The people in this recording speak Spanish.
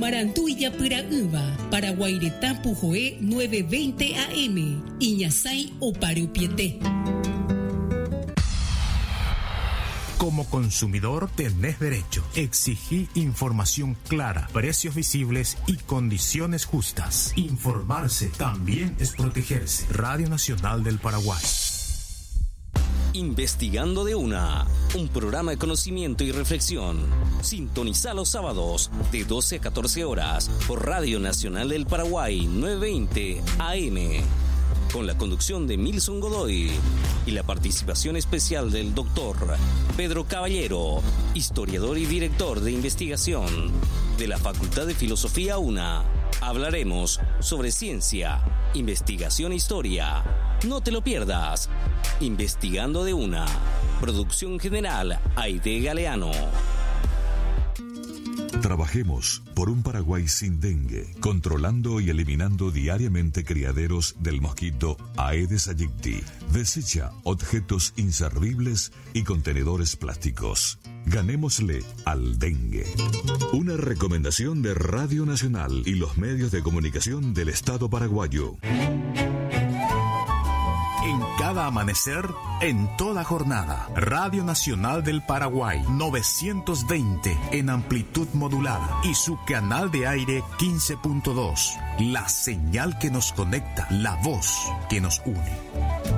Marantuilla Piraúba, Paraguaireta Pujoé 920 AM, Iñasai Oparupiete. Como consumidor tenés derecho. Exigí información clara, precios visibles y condiciones justas. Informarse también es protegerse. Radio Nacional del Paraguay. Investigando de una, un programa de conocimiento y reflexión. Sintoniza los sábados de 12 a 14 horas por Radio Nacional del Paraguay 920 AM. Con la conducción de Milson Godoy y la participación especial del doctor Pedro Caballero, historiador y director de investigación de la Facultad de Filosofía UNA. Hablaremos sobre ciencia, investigación e historia. No te lo pierdas. Investigando de una. Producción general Aide Galeano. Trabajemos por un Paraguay sin dengue, controlando y eliminando diariamente criaderos del mosquito Aedes aegypti. Desecha objetos inservibles y contenedores plásticos. Ganémosle al dengue. Una recomendación de Radio Nacional y los medios de comunicación del Estado paraguayo. En cada amanecer, en toda jornada. Radio Nacional del Paraguay 920 en amplitud modulada y su canal de aire 15.2. La señal que nos conecta, la voz que nos une.